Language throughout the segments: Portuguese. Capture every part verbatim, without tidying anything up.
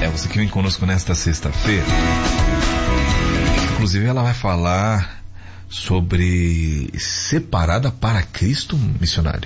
É, você que vem conosco nesta sexta-feira. Inclusive ela vai falar sobre separada para Cristo, missionária.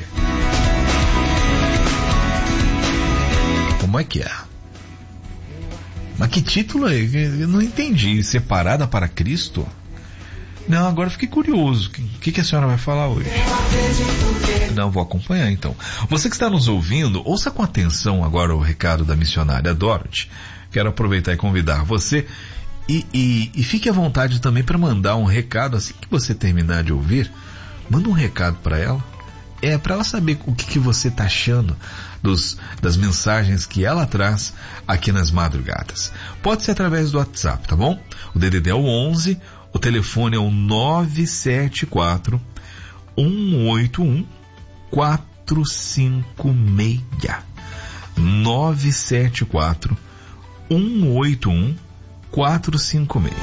Como é que é? Mas que título é? Eu não entendi. Separada para Cristo? Não, agora fiquei curioso. O que, que a senhora vai falar hoje? Não, vou acompanhar então. Você que está nos ouvindo, ouça com atenção agora o recado da missionária Dorothy. Quero aproveitar e convidar você e, e, e fique à vontade também para mandar um recado. Assim que você terminar de ouvir, manda um recado para ela. É para ela saber o que, que você está achando dos, das mensagens que ela traz aqui nas madrugadas. Pode ser através do WhatsApp, tá bom? O D D D é o onze, o telefone é o nove sete quatro, um oito um, quatro cinco seis. nove sete quatro, um oito um, quatro cinco seis.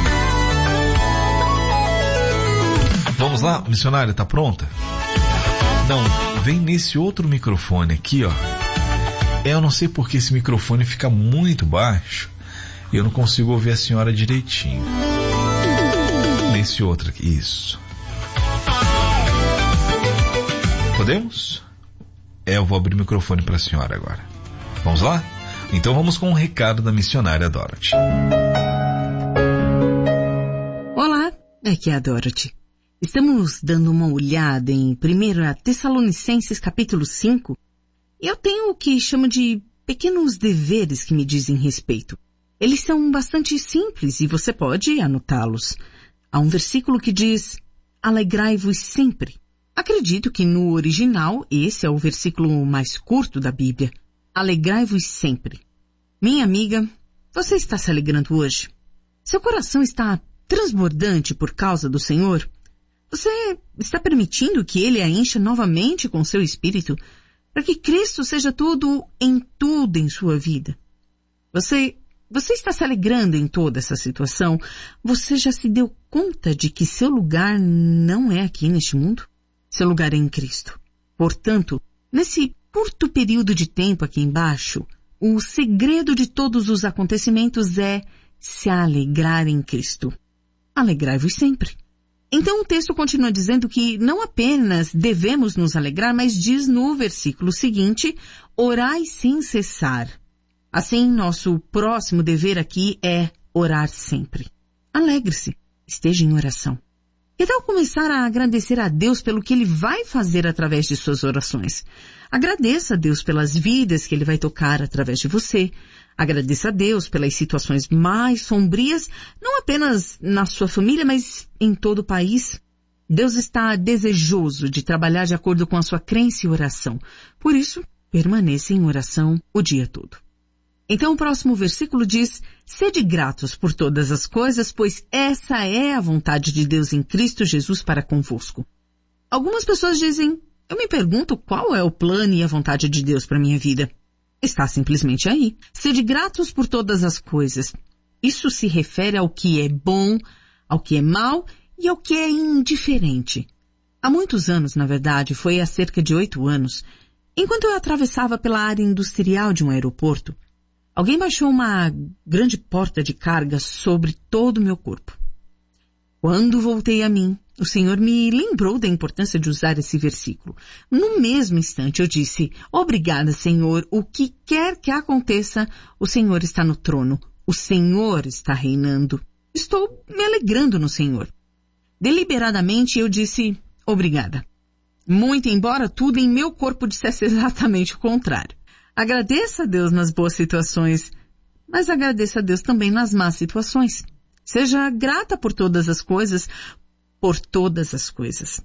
Vamos lá, missionária, tá pronta? Não, vem nesse outro microfone aqui, ó. Eu não sei porque esse microfone fica muito baixo e eu não consigo ouvir a senhora direitinho. Nesse outro aqui, isso. Podemos? É, eu vou abrir o microfone para a senhora agora. Vamos lá? Então vamos com um recado da missionária Dorothy. Olá, aqui é a Dorothy. Estamos dando uma olhada em primeira Tessalonicenses capítulo cinco. E eu tenho o que chamo de pequenos deveres que me dizem respeito. Eles são bastante simples e você pode anotá-los. Há um versículo que diz: alegrai-vos sempre. Acredito que no original esse é o versículo mais curto da Bíblia. Alegrai-vos sempre. Minha amiga, você está se alegrando hoje? Seu coração está transbordante por causa do Senhor? Você está permitindo que Ele a encha novamente com seu Espírito, para que Cristo seja tudo em tudo em sua vida? Você, você está se alegrando em toda essa situação? Você já se deu conta de que seu lugar não é aqui neste mundo? Seu lugar é em Cristo. Portanto, nesse curto período de tempo aqui embaixo, o segredo de todos os acontecimentos é se alegrar em Cristo. Alegrai-vos sempre. Então o texto continua dizendo que não apenas devemos nos alegrar, mas diz no versículo seguinte: orai sem cessar. Assim, nosso próximo dever aqui é orar sempre. Alegre-se, esteja em oração. Que tal começar a agradecer a Deus pelo que Ele vai fazer através de suas orações? Agradeça a Deus pelas vidas que Ele vai tocar através de você. Agradeça a Deus pelas situações mais sombrias, não apenas na sua família, mas em todo o país. Deus está desejoso de trabalhar de acordo com a sua crença e oração. Por isso, permaneça em oração o dia todo. Então o próximo versículo diz: sede gratos por todas as coisas, pois essa é a vontade de Deus em Cristo Jesus para convosco. Algumas pessoas dizem: eu me pergunto qual é o plano e a vontade de Deus para minha vida. Está simplesmente aí. Sede gratos por todas as coisas. Isso se refere ao que é bom, ao que é mal e ao que é indiferente. Há muitos anos, na verdade, foi há cerca de oito anos, enquanto eu atravessava pela área industrial de um aeroporto, alguém baixou uma grande porta de carga sobre todo o meu corpo. Quando voltei a mim, o Senhor me lembrou da importância de usar esse versículo. No mesmo instante eu disse: obrigada, Senhor, o que quer que aconteça, o Senhor está no trono, o Senhor está reinando. Estou me alegrando no Senhor. Deliberadamente eu disse: obrigada. Muito embora tudo em meu corpo dissesse exatamente o contrário. Agradeça a Deus nas boas situações, mas agradeça a Deus também nas más situações. Seja grata por todas as coisas, por todas as coisas.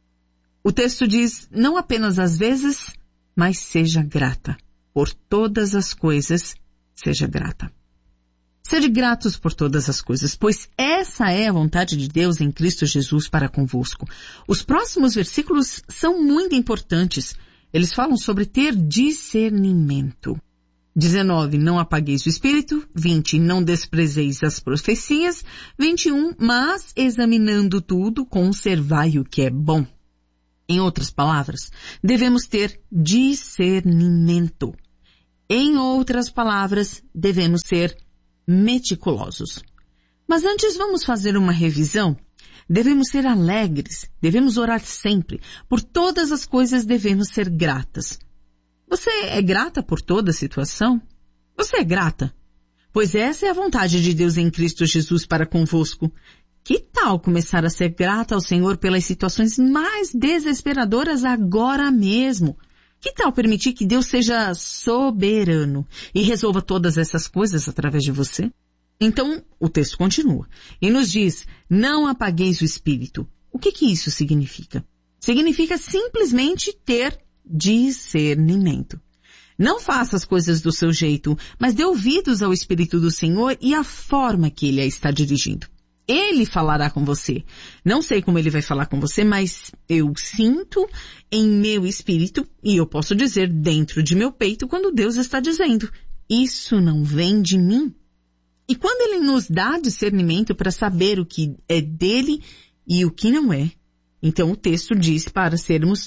O texto diz: não apenas às vezes, mas seja grata. Por todas as coisas, seja grata. Sede gratos por todas as coisas, pois essa é a vontade de Deus em Cristo Jesus para convosco. Os próximos versículos são muito importantes. Eles falam sobre ter discernimento. dezenove, não apagueis o espírito. vinte, não desprezeis as profecias. vinte e um, mas examinando tudo, conservai o que é bom. Em outras palavras, devemos ter discernimento. Em outras palavras, devemos ser meticulosos. Mas antes vamos fazer uma revisão. Devemos ser alegres, devemos orar sempre. Por todas as coisas devemos ser gratas. Você é grata por toda a situação? Você é grata? Pois essa é a vontade de Deus em Cristo Jesus para convosco. Que tal começar a ser grata ao Senhor pelas situações mais desesperadoras agora mesmo? Que tal permitir que Deus seja soberano e resolva todas essas coisas através de você? Então, o texto continua e nos diz, não apagueis o espírito. O que que isso significa? Significa simplesmente ter discernimento. Não faça as coisas do seu jeito, mas dê ouvidos ao Espírito do Senhor e à forma que Ele a está dirigindo. Ele falará com você. Não sei como Ele vai falar com você, mas eu sinto em meu espírito, e eu posso dizer dentro de meu peito, quando Deus está dizendo, isso não vem de mim. E quando Ele nos dá discernimento para saber o que é dele e o que não é, então o texto diz para sermos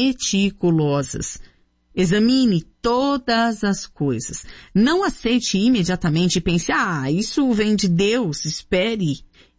meticulosas. Examine todas as coisas. Não aceite imediatamente e pense, ah, isso vem de Deus, espere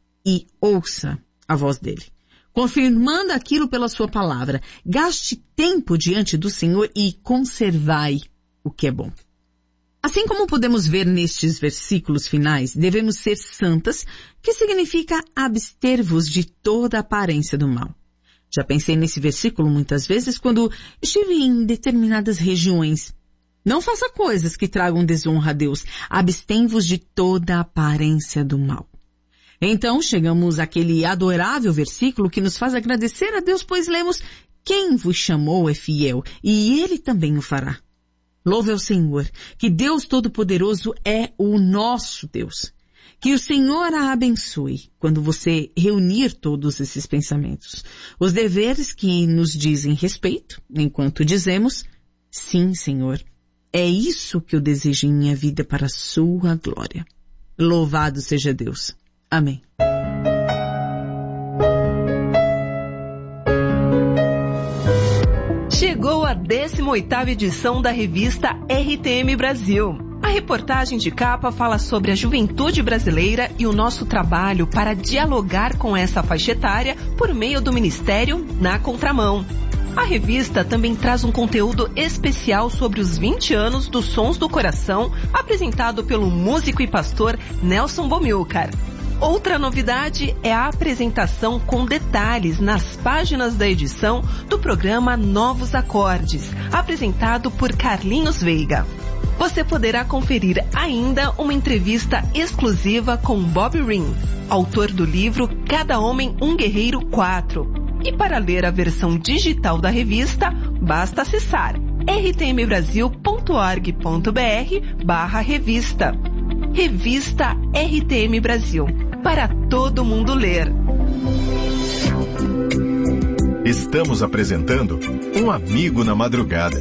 e ouça a voz dele. Confirmando aquilo pela sua palavra, gaste tempo diante do Senhor e conservai o que é bom. Assim como podemos ver nestes versículos finais, devemos ser santas, que significa abster-vos de toda aparência do mal. Já pensei nesse versículo muitas vezes quando estive em determinadas regiões. Não faça coisas que tragam desonra a Deus. Abstém-vos de toda aparência do mal. Então chegamos àquele adorável versículo que nos faz agradecer a Deus, pois lemos, quem vos chamou é fiel, e Ele também o fará. Louve ao Senhor, que Deus Todo-Poderoso é o nosso Deus. Que o Senhor a abençoe quando você reunir todos esses pensamentos. Os deveres que nos dizem respeito, enquanto dizemos, sim, Senhor, é isso que eu desejo em minha vida para a sua glória. Louvado seja Deus. Amém. Chegou a décima oitava edição da revista R T M Brasil. A reportagem de capa fala sobre a juventude brasileira e o nosso trabalho para dialogar com essa faixa etária por meio do Ministério Na Contramão. A revista também traz um conteúdo especial sobre os vinte anos dos Sons do Coração, apresentado pelo músico e pastor Nelson Bomilcar. Outra novidade é a apresentação com detalhes nas páginas da edição do programa Novos Acordes, apresentado por Carlinhos Veiga. Você poderá conferir ainda uma entrevista exclusiva com Bob Ring, autor do livro Cada Homem um Guerreiro quatro. E para ler a versão digital da revista, basta acessar r t m brasil ponto org ponto b r barra revista. Revista R T M Brasil, para todo mundo ler. Estamos apresentando Um Amigo na Madrugada.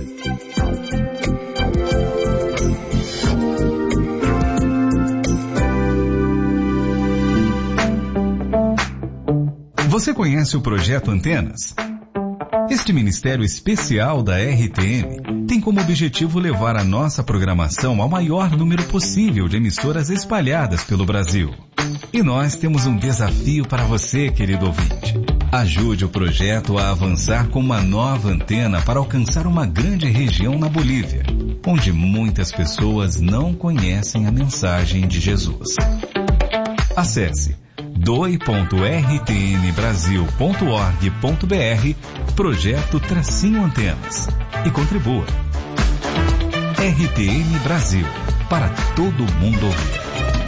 Você conhece o Projeto Antenas? Este ministério especial da R T M tem como objetivo levar a nossa programação ao maior número possível de emissoras espalhadas pelo Brasil. E nós temos um desafio para você, querido ouvinte. Ajude o projeto a avançar com uma nova antena para alcançar uma grande região na Bolívia, onde muitas pessoas não conhecem a mensagem de Jesus. Acesse doe ponto r t m brasil ponto org ponto b r Projeto Tracinho Antenas e contribua. R T M Brasil, para todo mundo ouvir.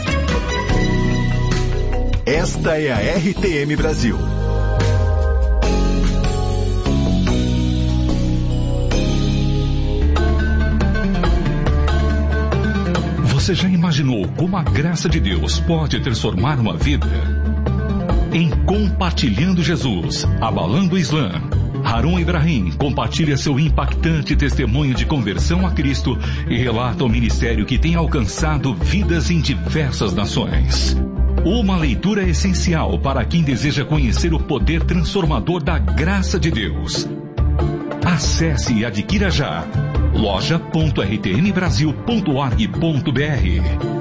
Esta é a R T M Brasil. Você já imaginou como a graça de Deus pode transformar uma vida? Em Compartilhando Jesus, Abalando o Islã, Harun Ibrahim compartilha seu impactante testemunho de conversão a Cristo e relata o ministério que tem alcançado vidas em diversas nações. Uma leitura essencial para quem deseja conhecer o poder transformador da graça de Deus. Acesse e adquira já loja ponto r t m brasil ponto org ponto b r.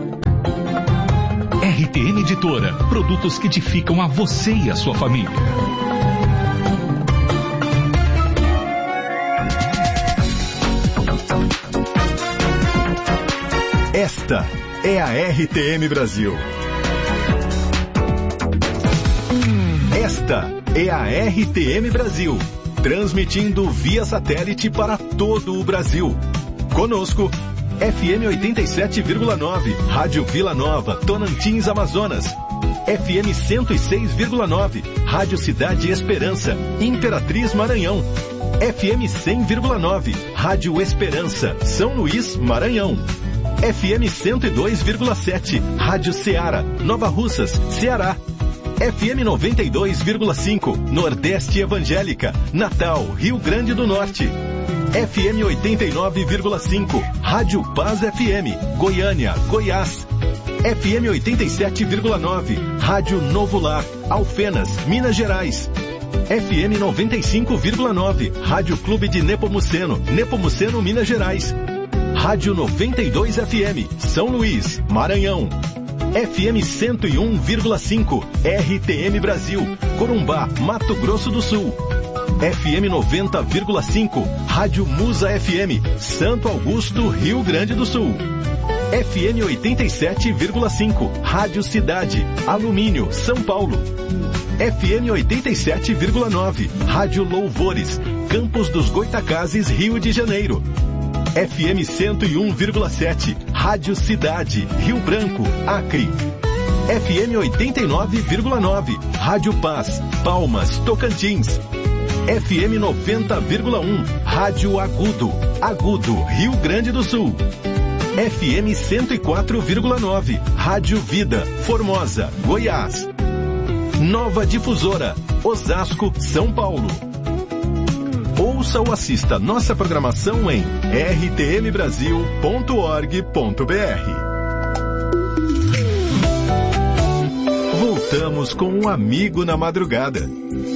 R T M Editora, produtos que edificam a você e a sua família. Esta é a R T M Brasil. Esta é a R T M Brasil, transmitindo via satélite para todo o Brasil. Conosco, F M oitenta e sete vírgula nove, Rádio Vila Nova, Tonantins, Amazonas. F M cento e seis vírgula nove, Rádio Cidade Esperança, Imperatriz, Maranhão. F M cem vírgula nove, Rádio Esperança, São Luís, Maranhão. F M cento e dois vírgula sete, Rádio Ceará, Nova Russas, Ceará. F M noventa e dois vírgula cinco, Nordeste Evangélica, Natal, Rio Grande do Norte. F M oitenta e nove vírgula cinco, Rádio Paz F M, Goiânia, Goiás. F M oitenta e sete vírgula nove, Rádio Novo Lar, Alfenas, Minas Gerais. F M noventa e cinco vírgula nove, Rádio Clube de Nepomuceno, Nepomuceno, Minas Gerais. Rádio noventa e dois F M, São Luís, Maranhão. F M cento e um vírgula cinco, R T M Brasil, Corumbá, Mato Grosso do Sul. F M noventa vírgula cinco, Rádio Musa F M, Santo Augusto, Rio Grande do Sul. F M oitenta e sete vírgula cinco, Rádio Cidade, Alumínio, São Paulo. F M oitenta e sete vírgula nove, Rádio Louvores, Campos dos Goitacazes, Rio de Janeiro. F M cento e um vírgula sete, Rádio Cidade, Rio Branco, Acre. F M oitenta e nove vírgula nove, Rádio Paz, Palmas, Tocantins. F M noventa vírgula um, Rádio Agudo, Agudo, Rio Grande do Sul. F M cento e quatro vírgula nove, Rádio Vida, Formosa, Goiás. Nova Difusora, Osasco, São Paulo. Ouça ou assista nossa programação em r t m brasil ponto org ponto b r. Voltamos com um amigo na madrugada.